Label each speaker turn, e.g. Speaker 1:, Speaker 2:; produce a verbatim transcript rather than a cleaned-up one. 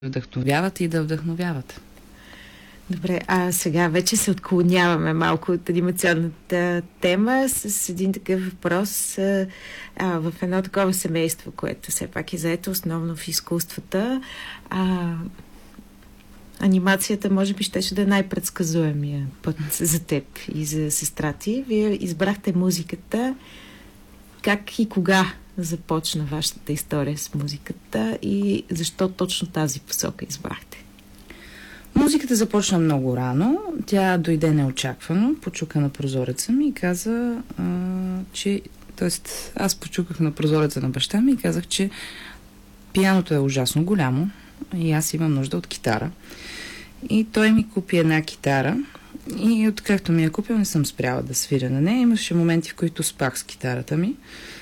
Speaker 1: вдъхновяват и да вдъхновяват.
Speaker 2: Добре, а сега вече се отклоняваме малко от анимационната тема с един такъв въпрос. А, в едно такова семейство, което все пак е заето основно в изкуствата, а, анимацията може би щеше да е най-предсказуемия път за теб и за сестра ти. Вие избрахте музиката. Как и кога започна вашата история с музиката и защо точно тази посока избрахте?
Speaker 1: Музиката започна много рано. Тя дойде неочаквано, почука на прозореца ми и каза, а, че... Тоест, аз почуках на прозореца на баща ми и казах, че пианото е ужасно голямо и аз имам нужда от китара. И той ми купи една китара и откакто ми я купил, не съм спряла да свиря на нея. Имаше моменти, в които спах с китарата ми.